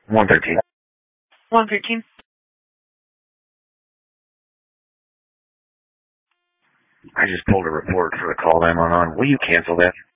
113. 113. I just pulled a report for the call I'm on. Will you cancel that?